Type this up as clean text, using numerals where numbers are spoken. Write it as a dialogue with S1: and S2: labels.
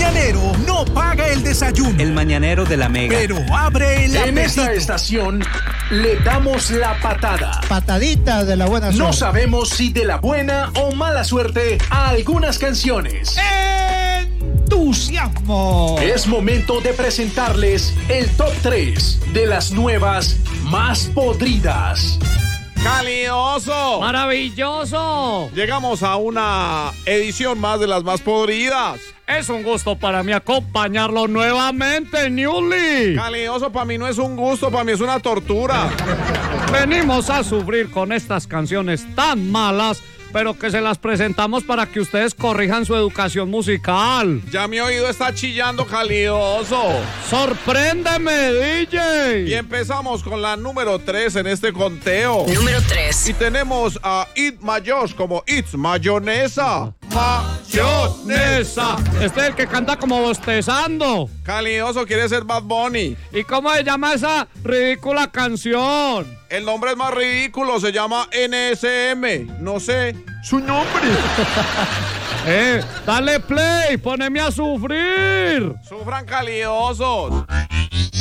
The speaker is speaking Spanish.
S1: mañanero no paga el desayuno.
S2: El mañanero de la Mega.
S1: Pero abre el apetito.
S3: En esta estación le damos la patada.
S4: Patadita de la buena suerte.
S3: No sabemos si de la buena o mala suerte a algunas canciones.
S4: ¡Entusiasmo!
S3: Es momento de presentarles el top 3 de las nuevas más podridas.
S5: ¡Calioso!
S6: ¡Maravilloso!
S5: Llegamos a una edición más de las más podridas.
S6: Es un gusto para mí acompañarlo nuevamente, Newly.
S5: Calioso, para mí no es un gusto, para mí es una tortura.
S6: Venimos a sufrir con estas canciones tan malas, pero que se las presentamos para que ustedes corrijan su educación musical.
S5: Ya mi oído está chillando, Calioso.
S6: ¡Sorpréndeme, DJ!
S5: Y empezamos con la número 3 en este conteo.
S7: Número 3.
S5: Y tenemos a It Mayosh como It's Mayonesa.
S6: ¡Mayonesa! Este es el que canta como bostezando.
S5: Calioso quiere ser Bad Bunny.
S6: ¿Y cómo se llama esa ridícula canción?
S5: El nombre es más ridículo, se llama NSM. No sé su nombre.
S6: Dale play, poneme a sufrir.
S5: Sufran, caliosos.